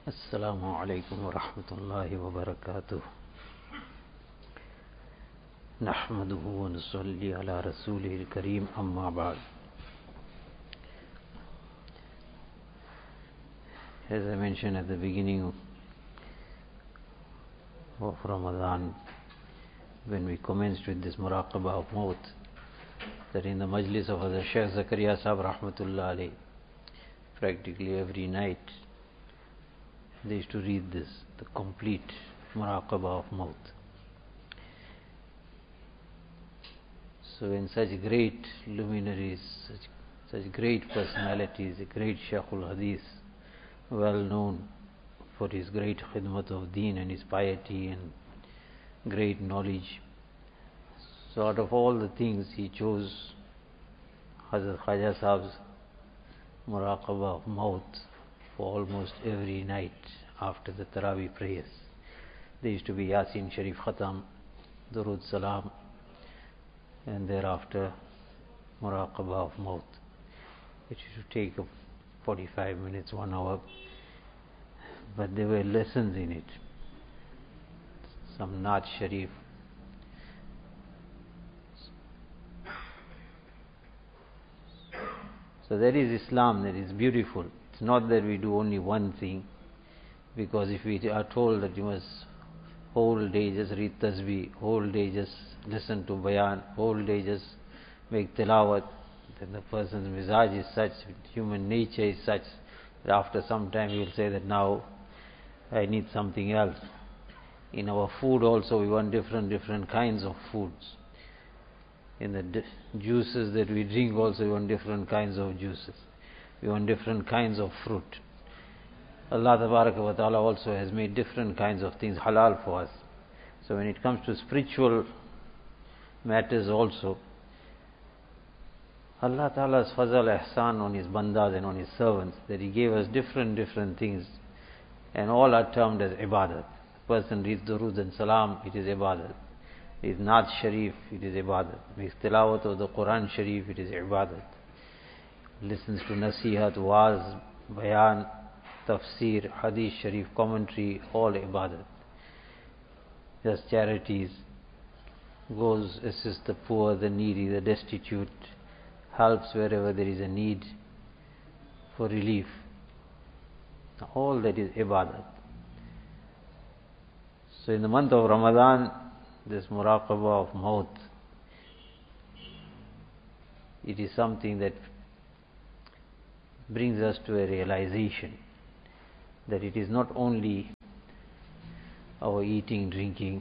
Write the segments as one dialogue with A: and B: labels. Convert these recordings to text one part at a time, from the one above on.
A: السلام عليكم ورحمة الله وبركاته نحمده ونصلي على رسوله الكريم أما بعد. As I mentioned at the beginning of Ramadan, when we commenced with this muraqabah of maut, that in the majlis of Hazrat Shaykh Zakaria Sahib Rahmatullah Alayh, practically every night they used to read this, the complete muraqabah of maut. So when such great luminaries, such great personalities, a great Shaykhul Hadith, well known for his great khidmat of deen and his piety and great knowledge, so out of all the things he chose Hazrat Khaja Sahib's muraqabah of maut for almost every night after the Taraweeh prayers. There used to be Yasin Sharif Khatam, Durud Salam, and thereafter muraqabah of maut, which used to take 45 minutes, 1 hour, but there were lessons in it. Some Naat Sharif, so that is Islam, that is beautiful. It's not that we do only one thing, because if we are told that you must whole day just read tasbih, whole day just listen to bayan, whole day just make tilawat, then the person's mizaj is such, human nature is such, that after some time he will say that now I need something else. In our food also we want different kinds of foods. In the juices that we drink also we want different kinds of juices. We want different kinds of fruit. Allah Tabaraka wa Ta'ala also has made different kinds of things halal for us. So when it comes to spiritual matters also, Allah Ta'ala's fazal ihsan on His bandas and on His servants, that He gave us different things, and all are termed as ibadat. Person reads Durood and Salam, it is ibadat. Reads Naat Sharif, it is ibadat. Makes tilawat of the Quran Sharif, it is ibadat. Listens to Nasihat, Waz, Bayan, Tafsir, Hadith Sharif, commentary, all ibadat. Does charities, goes assist the poor, the needy, the destitute, helps wherever there is a need for relief. All that is ibadat. So in the month of Ramadan, this muraqabah of maut, it is something that brings us to a realization that it is not only our eating, drinking,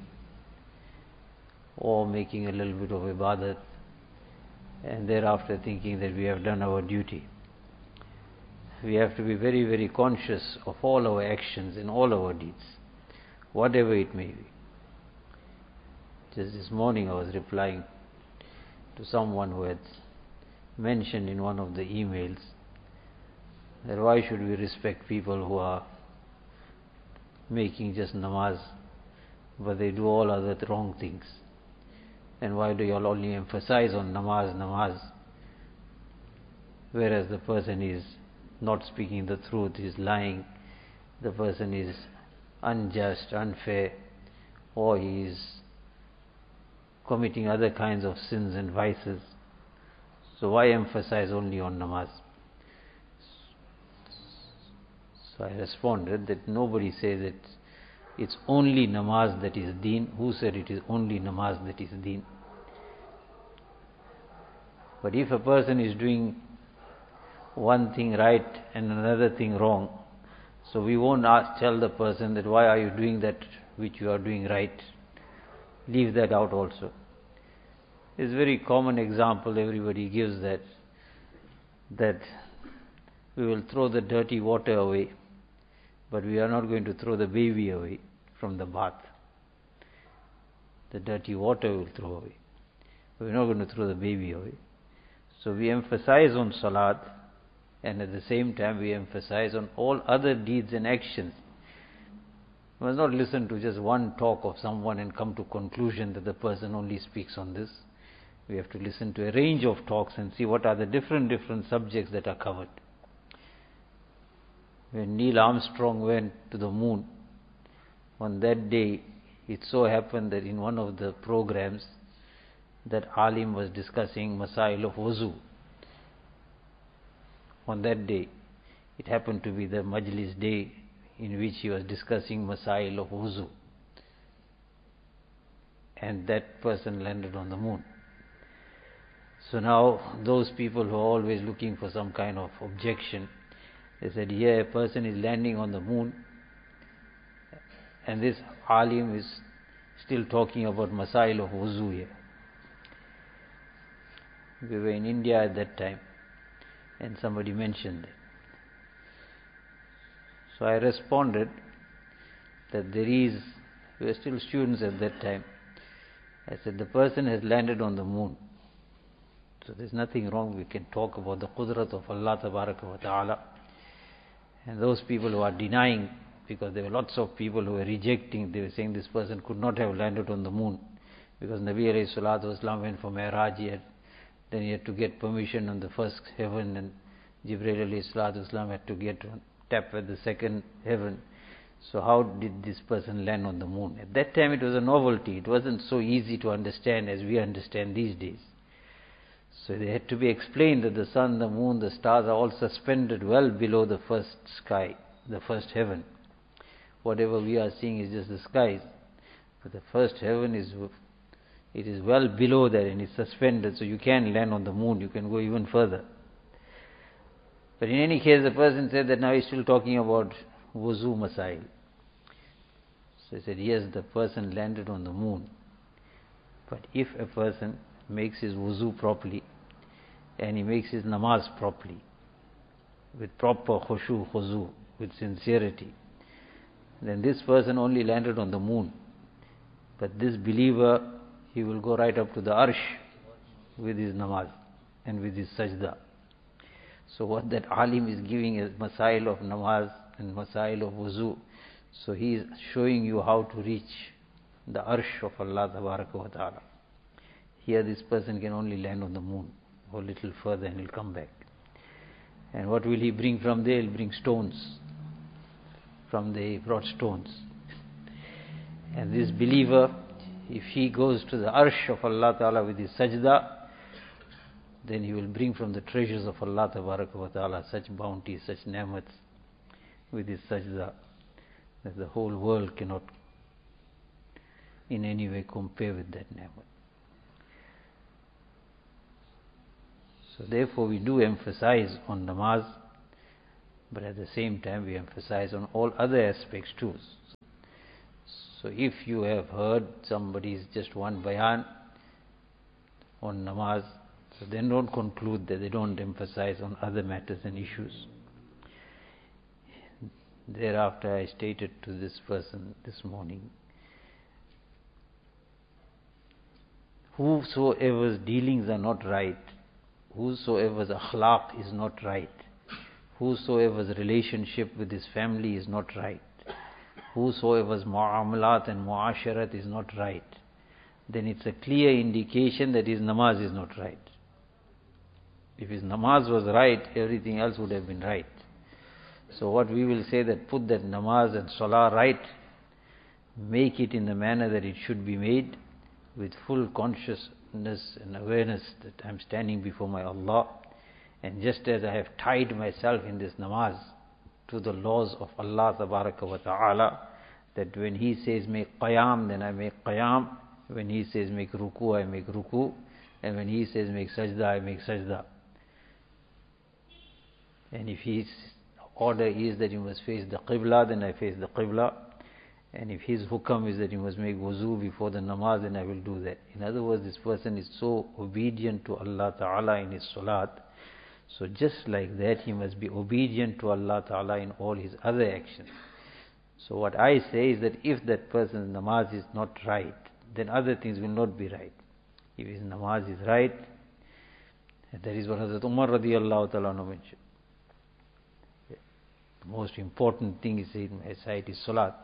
A: or making a little bit of ibadat, and thereafter thinking that we have done our duty. We have to be very conscious of all our actions and all our deeds, whatever it may be. Just this morning I was replying to someone who had mentioned in one of the emails that why should we respect people who are making just namaz, but they do all other wrong things? And why do you all only emphasize on namaz, whereas the person is not speaking the truth, is lying, the person is unjust, unfair, or he is committing other kinds of sins and vices. So why emphasize only on namaz? So I responded that nobody says that it's only namaz that is deen. Who said it is only namaz that is deen? But if a person is doing one thing right and another thing wrong, so we won't tell the person that why are you doing that which you are doing right? Leave that out also. It's a very common example everybody gives, that we will throw the dirty water away, but we are not going to throw the baby away from the bath. The dirty water we'll throw away, but we're not going to throw the baby away. So we emphasize on salat, and at the same time we emphasize on all other deeds and actions. We must not listen to just one talk of someone and come to conclusion that the person only speaks on this. We have to listen to a range of talks and see what are the different subjects that are covered. when Neil Armstrong went to the moon, on that day, it so happened that in one of the programs, that alim was discussing Masail of Wuzu. On that day, it happened to be the Majlis day in which he was discussing Masail of Wuzu. And that person landed on the moon. So now, those people who are always looking for some kind of objection, they said, here a person is landing on the moon, and this alim is still talking about Masail of Wuzu here. We were in India at that time, and somebody mentioned it. So I responded that we were still students at that time. I said, the person has landed on the moon. So there's nothing wrong, we can talk about the Qudrat of Allah Tabaraka wa Ta'ala. And those people who are denying, because there were lots of people who were rejecting, they were saying this person could not have landed on the moon, because Nabi alayhi salatu wasalam went for Mi'raj, then he had to get permission on the first heaven, and Jibreel alayhi salatu wasalam had to get tap at the second heaven. So how did this person land on the moon? At that time it was a novelty, it wasn't so easy to understand as we understand these days. So they had to be explained that the sun, the moon, the stars are all suspended well below the first sky, the first heaven. Whatever we are seeing is just the skies. But the first heaven it is well below that and it's suspended, so you can land on the moon, you can go even further. But in any case, the person said that now he's still talking about Wuzu Masail. So he said, yes, the person landed on the moon. But if a person makes his wuzu properly, and he makes his namaz properly, with proper khushu, khuzu, with sincerity, then this person only landed on the moon. But this believer, he will go right up to the arsh with his namaz and with his sajda. So what that alim is giving is masail of namaz and masail of wuzu. So he is showing you how to reach the arsh of Allah Tabaraka wa Ta'ala. Here this person can only land on the moon, go a little further and he'll come back. And what will he bring from there? He'll bring stones. From there he brought stones. And this believer, if he goes to the arsh of Allah Ta'ala with his sajda, then he will bring from the treasures of Allah Tabaraka wa Ta'ala such bounty, such ni'mats with his sajda that the whole world cannot in any way compare with that ni'mat. So therefore we do emphasize on namaz, but at the same time we emphasize on all other aspects too. So if you have heard somebody's just one bayan on namaz, so then don't conclude that they don't emphasize on other matters and issues. Thereafter I stated to this person this morning, whosoever's dealings are not right, whosoever's akhlaq is not right, whosoever's relationship with his family is not right, whosoever's mu'amalat and mu'asharat is not right, then it's a clear indication that his namaz is not right. If his namaz was right, everything else would have been right. So what we will say, that put that namaz and salah right, make it in the manner that it should be made, with full consciousness and awareness that I'm standing before my Allah, and just as I have tied myself in this namaz to the laws of Allah Tabaraka wa Ta'ala, that when He says make qiyam, then I make qiyam, when He says make ruku, I make ruku, and when He says make sajda, I make sajda. And if His order is that you must face the qibla, then I face the qibla. And if his hukam is that you must make wuzu before the namaz, then I will do that. In other words, this person is so obedient to Allah Ta'ala in his salat. So just like that, he must be obedient to Allah Ta'ala in all his other actions. So what I say is that if that person's namaz is not right, then other things will not be right. If his namaz is right, and that is what Hazrat Umar radiyallahu ta'ala mentioned. The most important thing is in my sight is salat.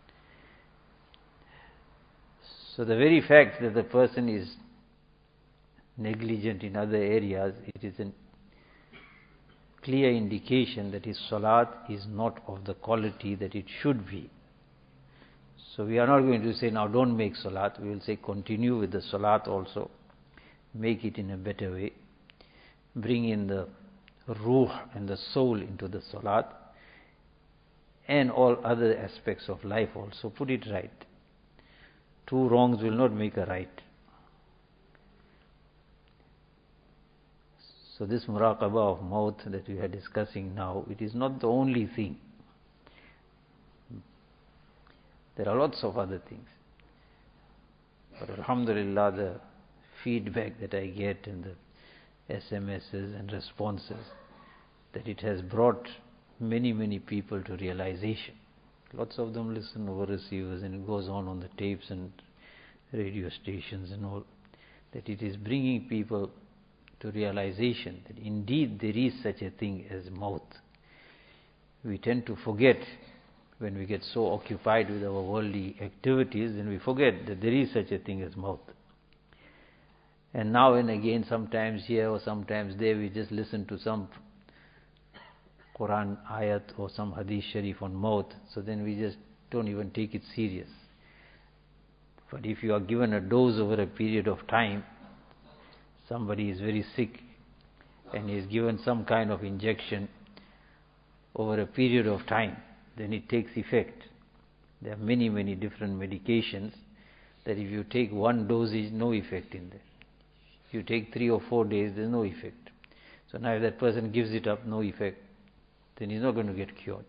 A: So the very fact that the person is negligent in other areas, it is a clear indication that his salat is not of the quality that it should be. So we are not going to say, now don't make salat. We will say, continue with the salat also. Make it in a better way. Bring in the ruh and the soul into the salat. And all other aspects of life also. Put it right. Two wrongs will not make a right. So this muraqabah of maut that we are discussing now, it is not the only thing. There are lots of other things. But alhamdulillah, the feedback that I get and the SMSs and responses, that it has brought many people to realization. Lots of them listen over receivers, and it goes on the tapes and radio stations and all, that it is bringing people to realization that indeed there is such a thing as maut. We tend to forget when we get so occupied with our worldly activities, then we forget that there is such a thing as maut. And now and again, sometimes here or sometimes there, we just listen to some Quran ayat or some hadith sharif on maut, so then we just don't even take it serious. But if you are given a dose over a period of time, somebody is very sick and is given some kind of injection over a period of time, then it takes effect. There are many different medications that if you take one dosage, no effect in there. If you take 3 or 4 days, there is no effect. So now if that person gives it up, no effect, then he's not going to get cured.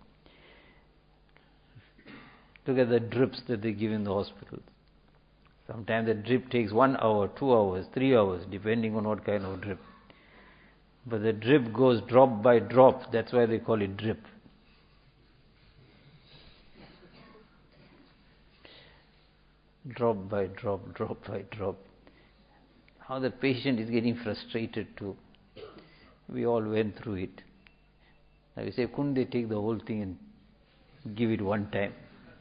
A: Look at the drips that they give in the hospitals. Sometimes the drip takes 1 hour, 2 hours, 3 hours, depending on what kind of drip. But the drip goes drop by drop. That's why they call it drip. Drop by drop, drop by drop. How the patient is getting frustrated too. We all went through it. Now we say, couldn't they take the whole thing and give it one time?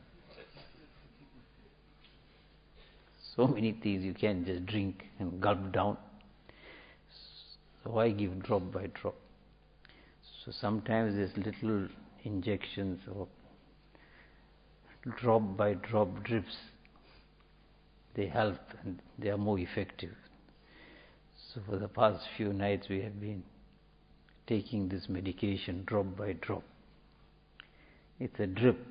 A: So many things you can just drink and gulp down. So why give drop by drop? So sometimes there's little injections or drop by drop drips. They help and they are more effective. So for the past few nights we have been taking this medication drop by drop. It's a drip.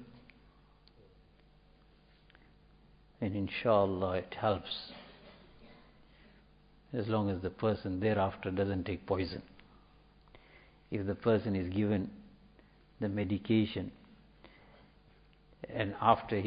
A: And inshallah it helps, as long as the person thereafter doesn't take poison. If the person is given the medication and after